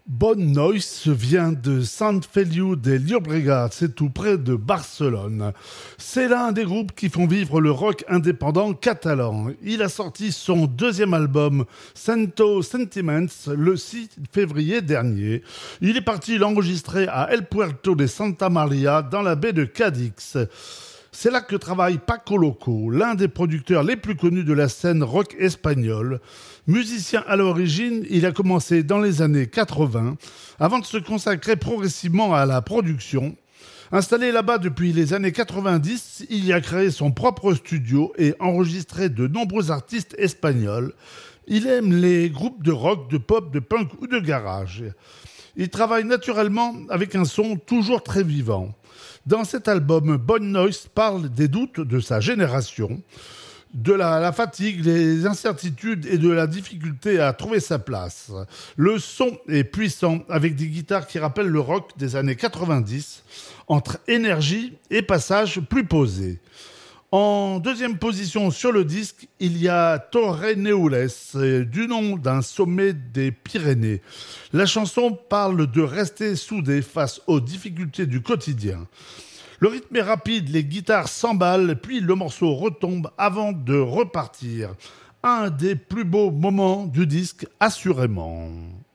Bonne Noise vient de Sant Feliu de Llobregat, c'est tout près de Barcelone. C'est l'un des groupes qui font vivre le rock indépendant catalan. Il a sorti son deuxième album, Cento Sentiments, le 6 février dernier. Il est parti l'enregistrer à El Puerto de Santa Maria, dans la baie de Cadix. C'est là que travaille Paco Loco, l'un des producteurs les plus connus de la scène rock espagnole. Musicien à l'origine, il a commencé dans les années 80, avant de se consacrer progressivement à la production. Installé là-bas depuis les années 90, il y a créé son propre studio et enregistré de nombreux artistes espagnols. Il aime les groupes de rock, de pop, de punk ou de garage. Il travaille naturellement avec un son toujours très vivant. Dans cet album, Bonne Noise parle des doutes de sa génération, de la fatigue, des incertitudes et de la difficulté à trouver sa place. Le son est puissant avec des guitares qui rappellent le rock des années 90, entre énergie et passages plus posés. En deuxième position sur le disque, il y a Torre Neules, du nom d'un sommet des Pyrénées. La chanson parle de rester soudé face aux difficultés du quotidien. Le rythme est rapide, les guitares s'emballent, puis le morceau retombe avant de repartir. Un des plus beaux moments du disque, assurément.